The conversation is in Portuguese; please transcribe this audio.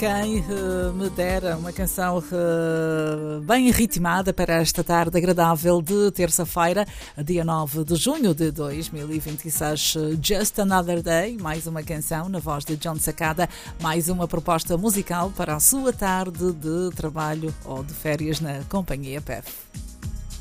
Quem me dera uma canção bem ritmada para esta tarde agradável de terça-feira, dia 9 de junho de 2026. Just Another Day, mais uma canção na voz de John Sacada, mais uma proposta musical para a sua tarde de trabalho ou de férias na Companhia PEF.